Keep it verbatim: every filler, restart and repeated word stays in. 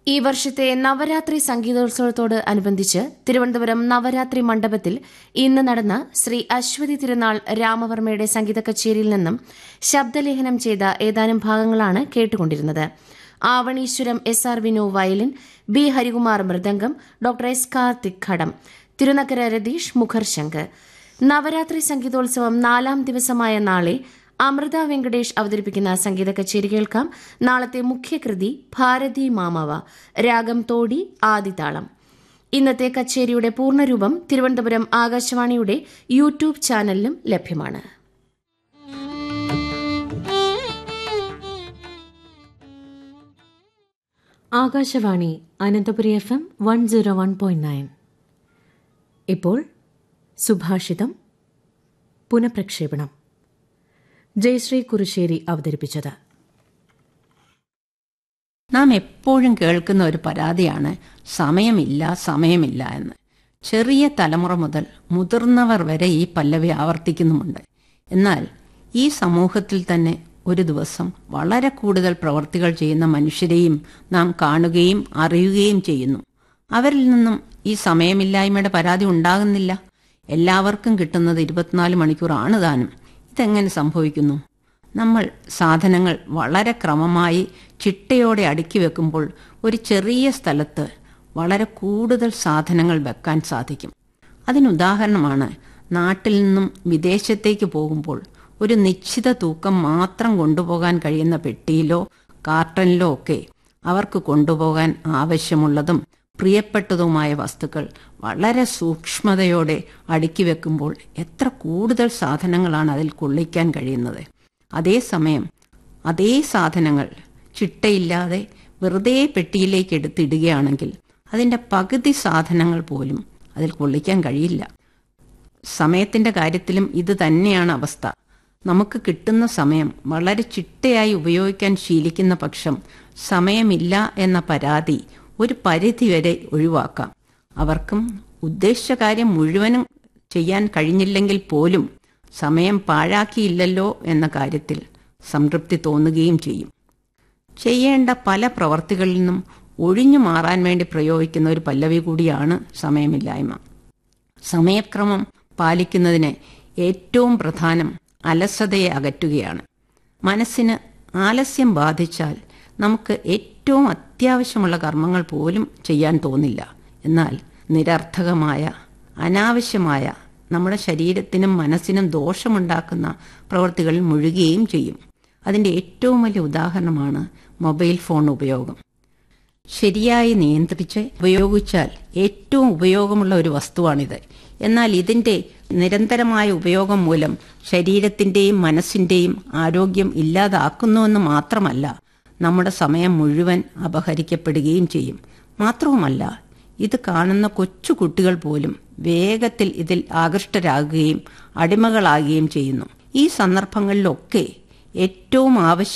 ഈ വർഷത്തെ നവരാത്രി സംഗീതോത്സവത്തോട് അനുബന്ധിച്ച് തിരുവനന്തപുരം നവരാത്രി മണ്ഡപത്തിൽ ഇന്ന് നടന്ന ശ്രീ അശ്വതി തിരുനാൾ രാമവർമ്മയുടെ സംഗീത കച്ചേരിയിൽ നിന്നും ശബ്ദലേഖനം ചെയ്ത ഏതാനും ഭാഗങ്ങളാണ് കേട്ടുകൊണ്ടിരുന്നത്. Avaneeswaram S R Vinu violin, B Harikumar mridangam, doctor S Karthik ഘടം, തിരുനക്കര രതീഷ് മുഖർശങ്ക്. നവരാത്രി സംഗീതോത്സവം നാലാം ദിവസമായ നാളെ അമൃത വെങ്കടേഷ് അവതരിപ്പിക്കുന്ന സംഗീത കച്ചേരി കേൾക്കാം. നാളത്തെ മുഖ്യകൃതി ഭാരതി മാമവ, രാഗം തോടി, ആദിതാളം. ഇന്നത്തെ കച്ചേരിയുടെ പൂർണ്ണരൂപം തിരുവനന്തപുരം ആകാശവാണിയുടെ യൂട്യൂബ് ചാനലിലും ലഭ്യമാണ്. Akashvani Ananthapuri F M one zero one point nine. ഇപ്പോൾ സുഭാഷിതം പുനഃപ്രക്ഷേപണം. ജയശ്രീ കുറുശ്ശേരി അവതരിപ്പിച്ചത്. നാം എപ്പോഴും കേൾക്കുന്ന ഒരു പരാതിയാണ് സമയമില്ല സമയമില്ല എന്ന്. ചെറിയ തലമുറ മുതൽ മുതിർന്നവർ വരെ ഈ പല്ലവി ആവർത്തിക്കുന്നുമുണ്ട്. എന്നാൽ ഈ സമൂഹത്തിൽ തന്നെ ഒരു ദിവസം വളരെ കൂടുതൽ പ്രവർത്തികൾ ചെയ്യുന്ന മനുഷ്യരെയും നാം കാണുകയും അറിയുകയും ചെയ്യുന്നു. അവരിൽ നിന്നും ഈ സമയമില്ലായ്മയുടെ പരാതി ഉണ്ടാകുന്നില്ല. എല്ലാവർക്കും കിട്ടുന്നത് ഇരുപത്തിനാല് മണിക്കൂറാണ് താനും. ഇതെങ്ങനെ സംഭവിക്കുന്നു? നമ്മൾ സാധനങ്ങൾ വളരെ ക്രമമായി ചിട്ടയോടെ അടുക്കി വെക്കുമ്പോൾ ഒരു ചെറിയ സ്ഥലത്ത് വളരെ കൂടുതൽ സാധനങ്ങൾ വെക്കാൻ സാധിക്കും. അതിനുദാഹരണമാണ് നാട്ടിൽ നിന്നും വിദേശത്തേക്ക് പോകുമ്പോൾ ഒരു നിശ്ചിത തൂക്കം മാത്രം കൊണ്ടുപോകാൻ കഴിയുന്ന പെട്ടിയിലോ കാർട്ടനിലോ ഒക്കെ അവർക്ക് കൊണ്ടുപോകാൻ ആവശ്യമുള്ളതും പ്രിയപ്പെട്ടതുമായ വസ്തുക്കൾ വളരെ സൂക്ഷ്മതയോടെ അടുക്കി വെക്കുമ്പോൾ എത്ര കൂടുതൽ സാധനങ്ങളാണ് അതിൽ കൊള്ളിക്കാൻ കഴിയുന്നത്. അതേസമയം അതേ സാധനങ്ങൾ ചിട്ടയില്ലാതെ വെറുതെ പെട്ടിയിലേക്ക് എടുത്തിടുകയാണെങ്കിൽ അതിൻ്റെ പകുതി സാധനങ്ങൾ പോലും അതിൽ കൊള്ളിക്കാൻ കഴിയില്ല. സമയത്തിൻ്റെ കാര്യത്തിലും ഇത് തന്നെയാണ് അവസ്ഥ. നമുക്ക് കിട്ടുന്ന സമയം വളരെ ചിട്ടയായി ഉപയോഗിക്കാൻ ശീലിക്കുന്ന പക്ഷം സമയമില്ല എന്ന പരാതി ഒരു പരിധിവരെ ഒഴിവാക്കാം. അവർക്കും ഉദ്ദേശിച്ച കാര്യം മുഴുവനും ചെയ്യാൻ കഴിഞ്ഞില്ലെങ്കിൽ പോലും സമയം പാഴാക്കിയില്ലല്ലോ എന്ന കാര്യത്തിൽ സംതൃപ്തി തോന്നുകയും ചെയ്യും. ചെയ്യേണ്ട പല പ്രവർത്തികളിൽ നിന്നും ഒഴിഞ്ഞു മാറാൻ വേണ്ടി പ്രയോഗിക്കുന്ന ഒരു പല്ലവി കൂടിയാണ് സമയമില്ലായ്മ. സമയക്രമം പാലിക്കുന്നതിന് ഏറ്റവും പ്രധാനം അലസതയെ അകറ്റുകയാണ്. മനസ്സിന് ആലസ്യം ബാധിച്ചാൽ നമുക്ക് ഏറ്റവും അത്യാവശ്യമുള്ള കർമ്മങ്ങൾ പോലും ചെയ്യാൻ തോന്നില്ല. എന്നാൽ നിരർത്ഥകമായ അനാവശ്യമായ നമ്മുടെ ശരീരത്തിനും മനസ്സിനും ദോഷമുണ്ടാക്കുന്ന പ്രവൃത്തികളിൽ മുഴുകുകയും ചെയ്യും. അതിൻ്റെ ഏറ്റവും വലിയ ഉദാഹരണമാണ് മൊബൈൽ ഫോൺ ഉപയോഗം. ശരിയായി നിയന്ത്രിച്ച് ഉപയോഗിച്ചാൽ ഏറ്റവും ഉപയോഗമുള്ള ഒരു വസ്തുവാണിത്. എന്നാൽ ഇതിൻ്റെ നിരന്തരമായ ഉപയോഗം മൂലം ശരീരത്തിൻ്റെയും മനസ്സിൻ്റെയും ആരോഗ്യം ഇല്ലാതാക്കുന്നുവെന്ന് മാത്രമല്ല, നമ്മുടെ സമയം മുഴുവൻ അപഹരിക്കപ്പെടുകയും ചെയ്യും. മാത്രവുമല്ല, ഇത് കാണുന്ന കൊച്ചു കുട്ടികൾ പോലും വേഗത്തിൽ ഇതിൽ ആകൃഷ്ടരാകുകയും അടിമകളാകുകയും ചെയ്യുന്നു. ഈ സന്ദർഭങ്ങളിലൊക്കെ ഏറ്റവും ആവശ്യം